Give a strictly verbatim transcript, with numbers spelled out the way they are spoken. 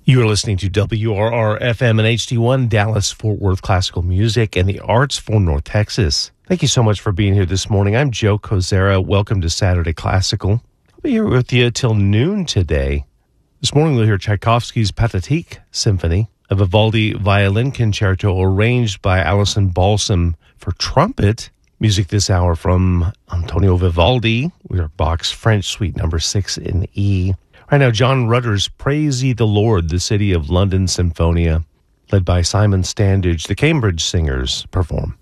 You are listening to W R R F M and H D one, Dallas, Fort Worth Classical Music and the Arts for North Texas. Thank you so much for being here this morning. I'm Joe Kozera. Welcome to Saturday Classical. I'll be here with you till noon today. This morning we'll hear Tchaikovsky's Pathetique Symphony, a Vivaldi Violin Concerto arranged by Alison Balsam for trumpet. Music this hour from Antonio Vivaldi. We are Bach's French Suite number six in E. Right now, John Rutter's Praise Ye the Lord, the City of London Symphonia, led by Simon Standage. The Cambridge Singers perform.